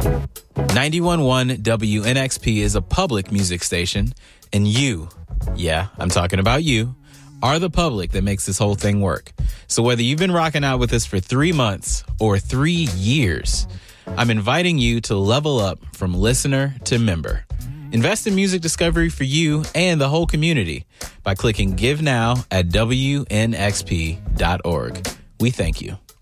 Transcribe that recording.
91.1 WNXP is a public music station, and you, yeah, I'm talking about you, are the public that makes this whole thing work. So whether you've been rocking out with us for 3 months or 3 years, I'm inviting you to level up from listener to member. Invest in music discovery for you and the whole community by clicking Give Now at WNXP.org. We thank you.